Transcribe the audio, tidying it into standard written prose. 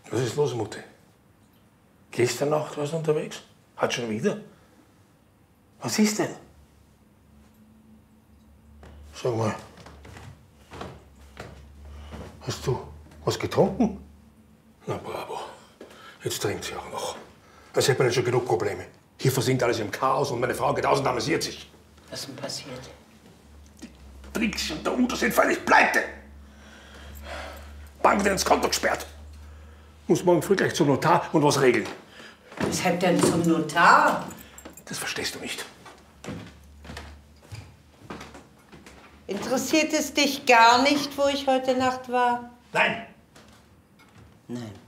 Was ist los, Mutti? Gestern Nacht warst du unterwegs? Hat schon wieder? Was ist denn? Sag mal, hast du was getrunken? Na bravo, jetzt trinkt sie auch noch. Als hätte man nicht schon genug Probleme. Hier versinkt alles im Chaos und meine Frau geht aus und amüsiert sich. Was ist denn passiert? Die Trixi und der Udo sind völlig pleite. Bank wird ins Konto gesperrt. Muss morgen früh gleich zum Notar und was regeln. Weshalb denn zum Notar? Das verstehst du nicht. Interessiert es dich gar nicht, wo ich heute Nacht war? Nein. Nein.